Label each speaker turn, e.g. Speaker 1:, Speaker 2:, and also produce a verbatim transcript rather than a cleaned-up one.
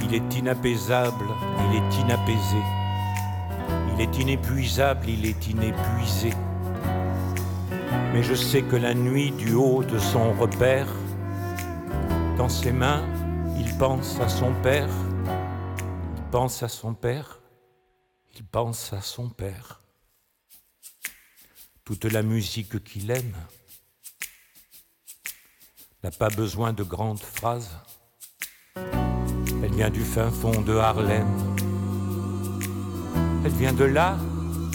Speaker 1: Il est inapaisable, il est inapaisé. Il est inépuisable, il est inépuisé. Mais je sais que la nuit, du haut de son repère, dans ses mains, il pense à son père. Il pense à son père. Il pense à son père. Toute la musique qu'il aime n'a pas besoin de grandes phrases. Elle vient du fin fond de Harlem. Elle vient de là